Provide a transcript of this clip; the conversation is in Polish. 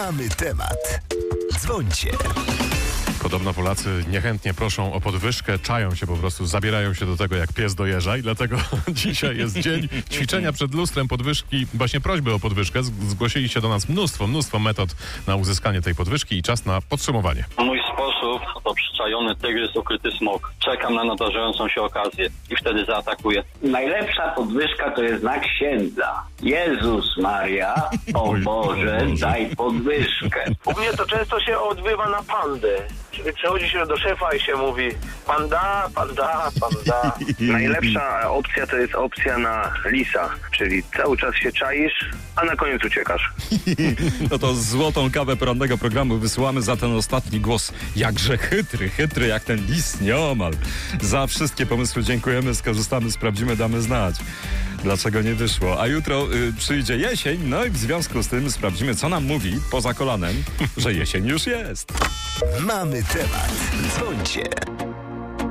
Mamy temat. Dzwońcie. Podobno Polacy niechętnie proszą o podwyżkę, czają się po prostu, zabierają się do tego jak pies do jeża i dlatego dzisiaj jest dzień ćwiczenia przed lustrem, podwyżki, właśnie prośby o podwyżkę. Zgłosili się do nas mnóstwo metod na uzyskanie tej podwyżki i czas na podsumowanie. Mój sposób to przyczajony tygrys, ukryty smok. Czekam na nadarzającą się okazję i wtedy zaatakuję. Najlepsza podwyżka to jest znak księdza. Jezus Maria, o Boże, daj podwyżkę. U mnie to często się odbywa na pandę. Czyli przychodzi się do szefa i się mówi panda. Najlepsza opcja to jest opcja na lisa, czyli cały czas się czaisz, a na koniec uciekasz. No to złotą kawę porannego programu wysyłamy za ten ostatni głos. Jakże chytry jak ten lis nieomal. Za wszystkie pomysły dziękujemy, skorzystamy, sprawdzimy, damy znać, dlaczego nie wyszło. A jutro przyjdzie jesień, no i w związku z tym sprawdzimy, co nam mówi poza kolanem, że jesień już jest. Mamy temat. Dzwońcie.